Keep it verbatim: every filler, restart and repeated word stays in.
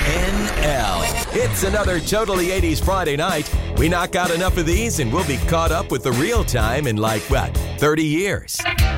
N L. It's another Totally eighties Friday night. We knock out enough of these and we'll be caught up with the real time in like, what, thirty years.